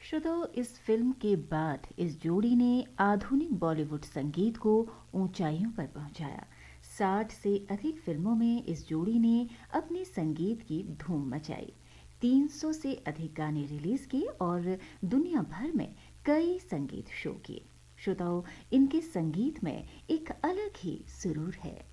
श्रोताओ, इस film के बाद इस जोड़ी ने आधुनिक बॉलीवुड संगीत को ऊंचाइयों पर पहुंचाया। 60 से अधिक फिल्मों में इस जोड़ी ने अपने संगीत की धूम मचाई। 300 से अधिक गाने रिलीज किए और दुनिया भर में कई संगीत शो किए। श्रोताओ, इनके संगीत में एक अलग ही सुरूर है।